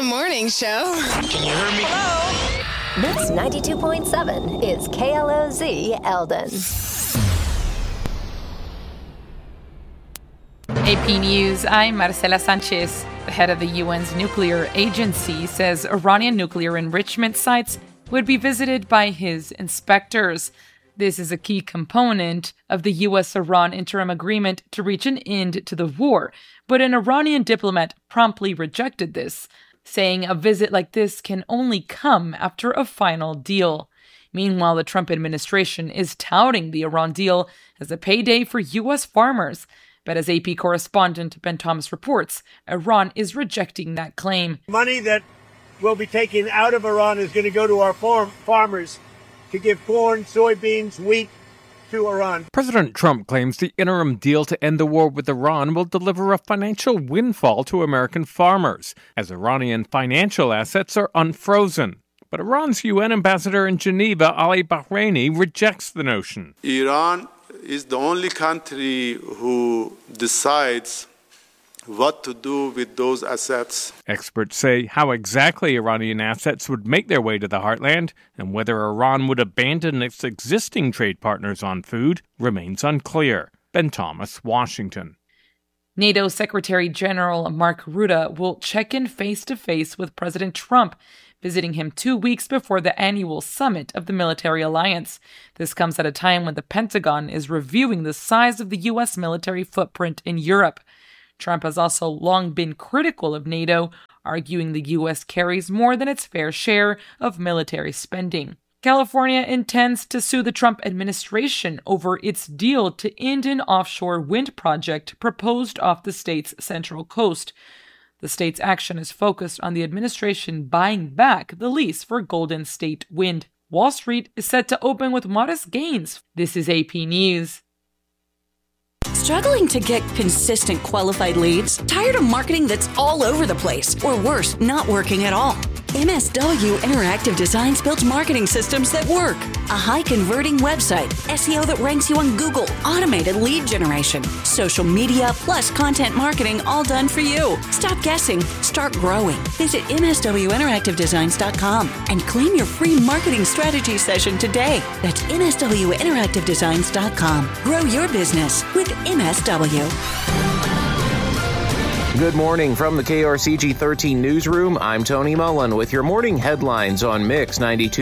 morning show. Can you hear me? Hello? Mix 92.7 is KLOZ Eldon. AP News, I'm Marcela Sanchez. The head of the UN's nuclear agency says Iranian nuclear enrichment sites would be visited by his inspectors. This is a key component of the U.S.-Iran interim agreement to reach an end to the war, but an Iranian diplomat promptly rejected this, saying a visit like this can only come after a final deal. Meanwhile, the Trump administration is touting the Iran deal as a payday for U.S. farmers. But as AP correspondent Ben Thomas reports, Iran is rejecting that claim. Money that will be taken out of Iran is going to go to our farmers to give corn, soybeans, wheat to Iran. President Trump claims the interim deal to end the war with Iran will deliver a financial windfall to American farmers, as Iranian financial assets are unfrozen. But Iran's UN ambassador in Geneva, Ali Bahraini, rejects the notion. Iran is the only country who decides what to do with those assets. Experts say how exactly Iranian assets would make their way to the heartland and whether Iran would abandon its existing trade partners on food remains unclear. Ben Thomas, Washington. NATO Secretary General Mark Rutte will check in face-to-face with President Trump, visiting him 2 weeks before the annual summit of the military alliance. This comes at a time when the Pentagon is reviewing the size of the U.S. military footprint in Europe. Trump has also long been critical of NATO, arguing the U.S. carries more than its fair share of military spending. California intends to sue the Trump administration over its deal to end an offshore wind project proposed off the state's central coast. The state's action is focused on the administration buying back the lease for Golden State Wind. Wall Street is set to open with modest gains. This is AP News. Struggling to get consistent qualified leads? Tired of marketing that's all over the place? Or worse, not working at all? MSW Interactive Designs builds marketing systems that work. A high-converting website, SEO that ranks you on Google, automated lead generation, social media, plus content marketing, all done for you. Stop guessing. Start growing. Visit MSWInteractiveDesigns.com and claim your free marketing strategy session today. That's MSWInteractiveDesigns.com. Grow your business with MSW. Good morning from the KRCG 13 newsroom. I'm Tony Mullen with your morning headlines on Mix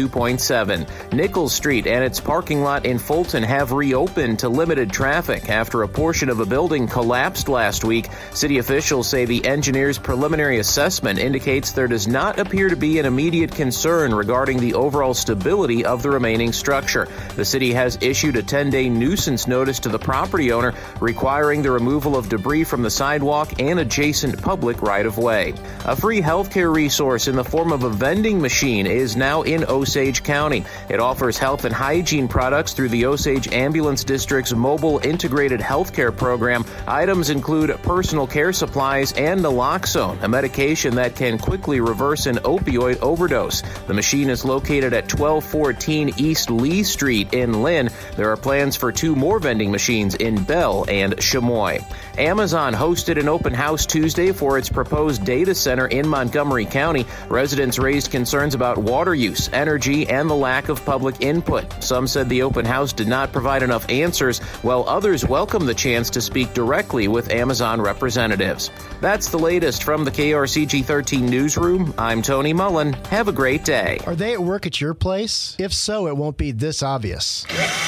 92.7. Nichols Street and its parking lot in Fulton have reopened to limited traffic after a portion of a building collapsed last week. City officials say the engineer's preliminary assessment indicates there does not appear to be an immediate concern regarding the overall stability of the remaining structure. The city has issued a 10-day nuisance notice to the property owner requiring the removal of debris from the sidewalk and adjacent public right-of-way. A free healthcare resource in the form of a vending machine is now in Osage County. It offers health and hygiene products through the Osage Ambulance District's mobile integrated healthcare program. Items include personal care supplies and naloxone, a medication that can quickly reverse an opioid overdose. The machine is located at 1214 East Lee Street in Lynn. There are plans for 2 more vending machines in Bell and Chamois. Amazon hosted an open house Tuesday for its proposed data center in Montgomery County. Residents raised concerns about water use, energy, and the lack of public input. Some said the open house did not provide enough answers, while others welcomed the chance to speak directly with Amazon representatives. That's the latest from the KRCG 13 newsroom. I'm Tony Mullen. Have a great day. Are they at work at your place? If so, it won't be this obvious.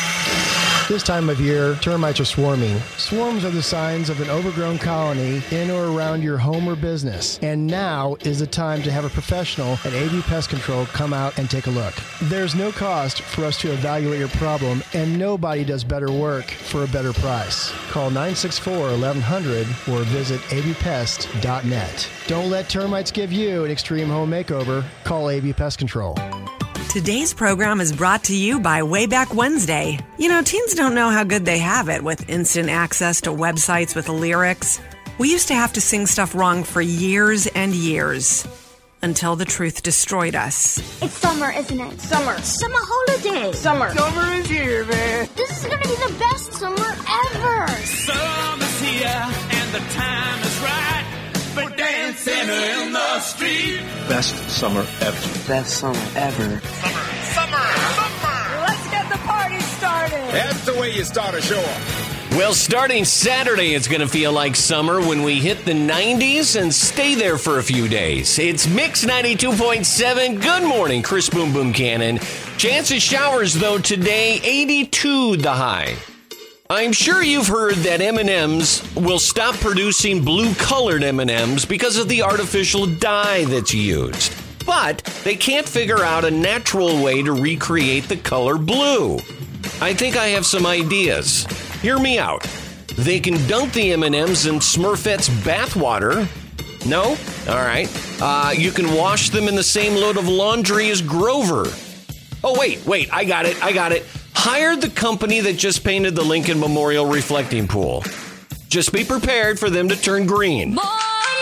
This time of year, termites are swarming. Swarms are the signs of an overgrown colony in or around your home or business. And now is the time to have a professional at AV Pest Control come out and take a look. There's no cost for us to evaluate your problem, and nobody does better work for a better price. Call 964-1100 or visit avpest.net. Don't let termites give you an extreme home makeover. Call AV Pest Control. Today's program is brought to you by Wayback Wednesday. You know, teens don't know how good they have it with instant access to websites with lyrics. We used to have to sing stuff wrong for years and years until the truth destroyed us. It's summer, isn't it? Summer. Summer holiday. Summer. Summer is here, man. This is going to be the best summer ever. Summer's here and the time is right for dancing in the Street. Best summer ever. Best summer ever. Summer. Let's get the party started. That's the way you start a show off. Well, starting Saturday, it's going to feel like summer when we hit the 90s and stay there for a few days. It's Mix 92.7. Good morning, Chris Boom Boom Cannon. Chance of showers, though, today, 82 the high. I'm sure you've heard that M&M's will stop producing blue-colored M&M's because of the artificial dye that's used. But they can't figure out a natural way to recreate the color blue. I think I have some ideas. Hear me out. They can dunk the M&M's in Smurfette's bathwater. No? All right. You can wash them in the same load of laundry as Grover. Oh, wait. I got it. Hire the company that just painted the Lincoln Memorial reflecting pool. Just be prepared for them to turn green.